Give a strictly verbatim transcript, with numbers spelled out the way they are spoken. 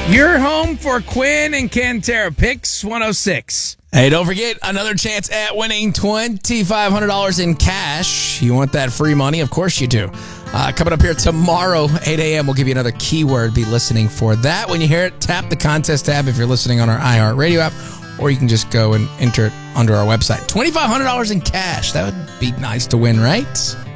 You're home for Quinn and Cantera Picks one oh six. Hey, don't forget, another chance at winning twenty-five hundred dollars in cash. You want that free money? Of course you do. Uh, coming up here tomorrow, eight a.m., we'll give you another keyword. Be listening for that. When you hear it, tap the contest tab if you're listening on our iHeartRadio app, or you can just go and enter it under our website. twenty-five hundred dollars in cash. That would be nice to win, right?